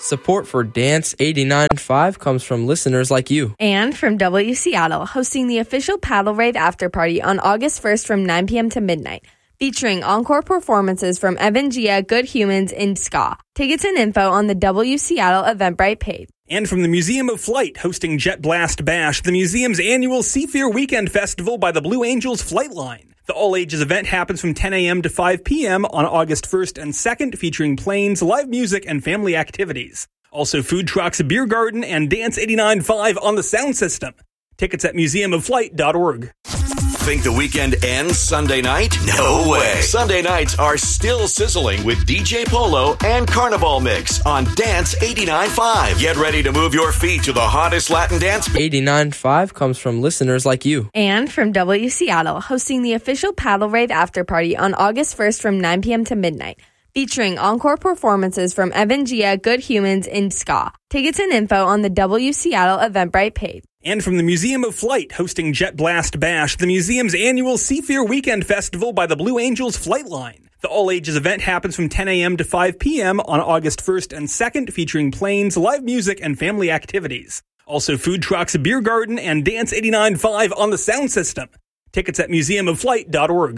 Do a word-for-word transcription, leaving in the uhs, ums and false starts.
Support for Dance eighty-nine point five comes from listeners like you. And from W Seattle, hosting the official Paddle Rave After Party on August first from nine p.m. to midnight. Featuring encore performances from Evan Gia, Good Humans, and Ska. Tickets and info on the W Seattle Eventbrite page. And from the Museum of Flight, hosting Jet Blast Bash, the museum's annual Seafair Weekend Festival by the Blue Angels Flight Line. The all-ages event happens from ten a.m. to five p.m. on August first and second, featuring planes, live music, and family activities. Also food trucks, beer garden, and Dance eighty-nine point five on the sound system. Tickets at museum of flight dot org. Think the weekend ends Sunday night? No way. Sunday nights are still sizzling with D J Polo and Carnival Mix on Dance eighty-nine point five. Get ready to move your feet to the hottest Latin dance. eighty-nine point five comes from listeners like you. And from W Seattle, hosting the official Paddle Rave After Party on August first from nine p.m. to midnight. Featuring encore performances from Evan Gia, Good Humans, and Ska. Tickets and info on the W Seattle Eventbrite page. And from the Museum of Flight, hosting Jet Blast Bash, the museum's annual Seafair Weekend Festival by the Blue Angels Flight Line. The all-ages event happens from ten a.m. to five p.m. on August first and second, featuring planes, live music, and family activities. Also food trucks, beer garden, and Dance eighty-nine point five on the sound system. Tickets at museum of flight dot org.